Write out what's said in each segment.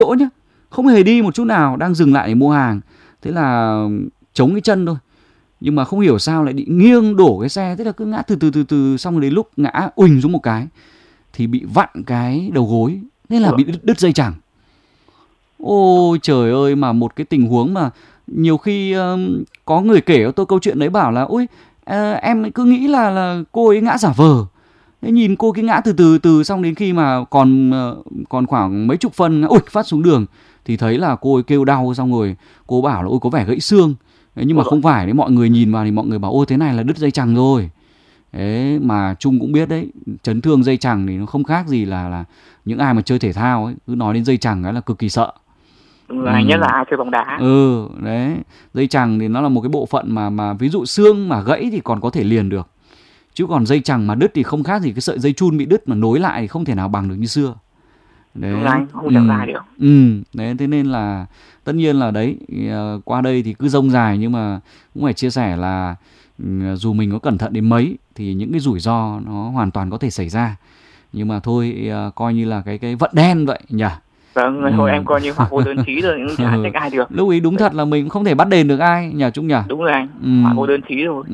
chỗ nhá, không hề đi một chút nào, đang dừng lại để mua hàng. Thế là chống cái chân thôi, nhưng mà không hiểu sao lại bị nghiêng đổ cái xe. Thế là cứ ngã từ xong rồi đến lúc ngã uỳnh xuống một cái thì bị vặn cái đầu gối, nên là bị đứt dây chằng. Ôi trời ơi, mà một cái tình huống mà nhiều khi có người kể cho tôi câu chuyện đấy, bảo là ôi em cứ nghĩ là cô ấy ngã giả vờ. Thế nhìn cô cái ngã từ xong đến khi mà còn khoảng mấy chục phân ui phát xuống đường thì thấy là cô ấy kêu đau, xong rồi cô bảo là ôi có vẻ gãy xương. Đấy, nhưng mà không phải đấy, mọi người nhìn vào thì mọi người bảo ôi thế này là đứt dây chằng rồi. Đấy, mà Trung cũng biết đấy, chấn thương dây chằng thì nó không khác gì là những ai mà chơi thể thao ấy, cứ nói đến dây chằng cái là cực kỳ sợ. Nhất là ai chơi bóng đá. Đấy, dây chằng thì nó là một cái bộ phận mà ví dụ xương mà gãy thì còn có thể liền được, chứ còn dây chằng mà đứt thì không khác gì cái sợi dây chun bị đứt mà nối lại thì không thể nào bằng được như xưa. Đấy, không chẳng dài được. Đấy, thế nên là tất nhiên là đấy, qua đây thì cứ rông dài, nhưng mà cũng phải chia sẻ là dù mình có cẩn thận đến mấy thì những cái rủi ro nó hoàn toàn có thể xảy ra. Nhưng mà thôi, coi như là cái vận đen vậy nhỉ. Vâng, thôi em coi như họa vô đơn chí rồi, nhưng chả trách ai được. Lúc ấy đúng thật là mình cũng không thể bắt đền được ai nhỉ Trung nhỉ? Đúng rồi anh, họa vô đơn chí rồi.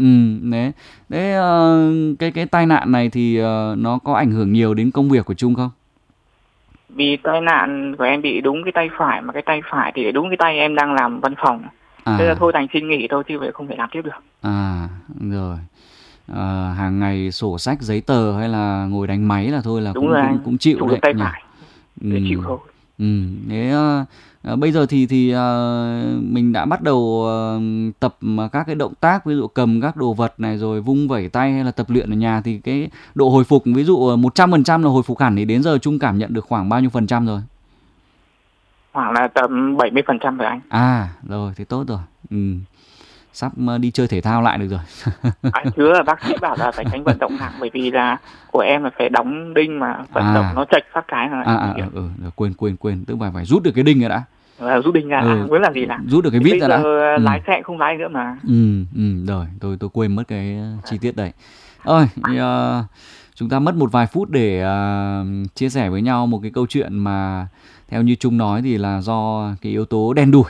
Đấy, cái tai nạn này thì nó có ảnh hưởng nhiều đến công việc của Trung không? Vì tai nạn của em bị đúng cái tay phải, mà cái tay phải thì đúng cái tay em đang làm văn phòng. Thế là thôi đành xin nghỉ thôi, chứ vậy không thể làm tiếp được. Rồi. Hàng ngày sổ sách giấy tờ hay là ngồi đánh máy là thôi là cũng chịu đấy tay phải để chịu thôi. Thế bây giờ thì mình đã bắt đầu tập các cái động tác, ví dụ cầm các đồ vật này rồi vung vẩy tay hay là tập luyện ở nhà, thì cái độ hồi phục ví dụ 100% là hồi phục hẳn thì đến giờ Trung cảm nhận được khoảng bao nhiêu % rồi? Khoảng là tầm 70% rồi anh. Rồi thì tốt rồi. Sắp đi chơi thể thao lại được rồi. Anh hứa là bác sĩ bảo là phải tránh vận động nặng, bởi vì là của em là phải đóng đinh mà vận động nó chệch phát cái là quên, tức là phải rút được cái đinh rồi đã. Rút đinh ra, muốn làm gì là rút được cái vít ra đã. Lái xe không lái nữa mà. Rồi, tôi quên mất cái chi tiết đấy. Chúng ta mất một vài phút để chia sẻ với nhau một cái câu chuyện mà theo như Trung nói thì là do cái yếu tố đen đủi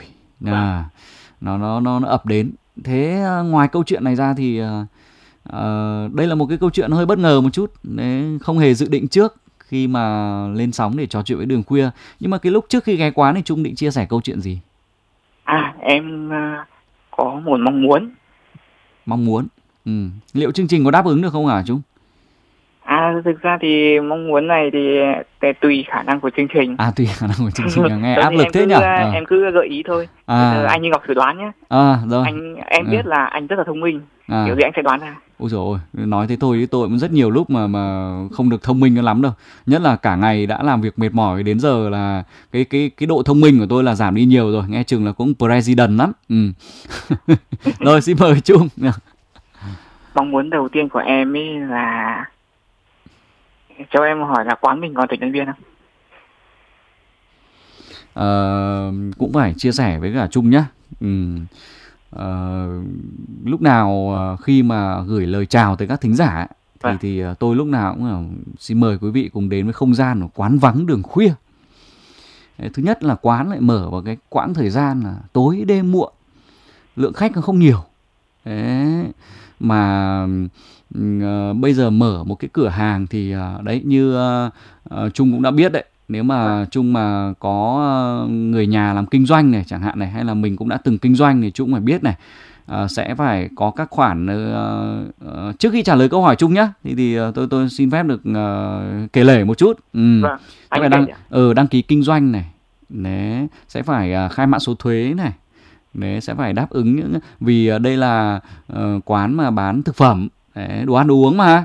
nó ập đến. Thế ngoài câu chuyện này ra thì đây là một cái câu chuyện hơi bất ngờ một chút, đấy, không hề dự định trước khi mà lên sóng để trò chuyện với Đường Khuya. Nhưng mà cái lúc trước khi ghé quán thì Trung định chia sẻ câu chuyện gì? Em có một mong muốn. Liệu chương trình có đáp ứng được không hả Trung? Thực ra thì mong muốn này thì tùy khả năng của chương trình. Tùy khả năng của chương trình. Nghe áp lực thế nhỉ? Em cứ gợi ý thôi. Anh như Ngọc thử đoán nhé. Rồi. Em biết là anh rất là thông minh. Kiểu gì anh sẽ đoán ra. Ôi dồi ôi, nói thế thôi, tôi cũng rất nhiều lúc mà không được thông minh lắm đâu. Nhất là cả ngày đã làm việc mệt mỏi đến giờ là cái độ thông minh của tôi là giảm đi nhiều rồi. Nghe chừng là cũng president lắm. Rồi, xin mời Trung. Mong muốn đầu tiên của em ấy là cho em hỏi là quán mình còn tuyển nhân viên không? Cũng phải chia sẻ với cả Trung nhá. Lúc nào khi mà gửi lời chào tới các thính giả thì tôi lúc nào cũng xin mời quý vị cùng đến với không gian của quán vắng Đường Khuya. Thứ nhất là quán lại mở vào cái quãng thời gian là tối đêm muộn, lượng khách nó không nhiều. Mà bây giờ mở một cái cửa hàng thì đấy, như Trung cũng đã biết đấy, nếu mà Trung mà có người nhà làm kinh doanh này chẳng hạn này, hay là mình cũng đã từng kinh doanh thì Trung phải biết này, sẽ phải có các khoản. Trước khi trả lời câu hỏi Trung nhá, thì tôi xin phép được kể lể một chút. Phải đăng ký kinh doanh này, đấy, sẽ phải khai mã số thuế này, đấy, sẽ phải đáp ứng những, vì đây là quán mà bán thực phẩm, đấy, đồ ăn đồ uống mà,